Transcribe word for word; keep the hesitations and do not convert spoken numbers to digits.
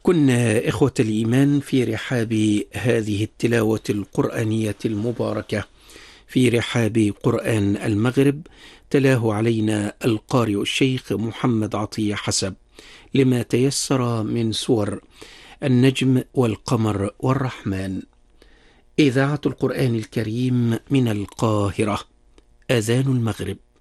كنا إخوة الإيمان في رحاب هذه التلاوة القرآنية المباركة، في رحاب قرآن المغرب، تلاه علينا القارئ الشيخ محمد عطية حسب، لما تيسر من سور النجم والقمر والرحمن. إذاعة القرآن الكريم من القاهرة، أذان المغرب.